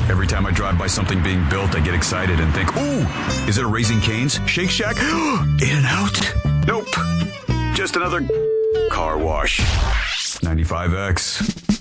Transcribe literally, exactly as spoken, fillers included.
Every time I drive by something being built, I get excited and think, ooh, is it a Raising Cane's? Shake Shack? In-N-Out? Nope. Just another car wash. ninety-five X.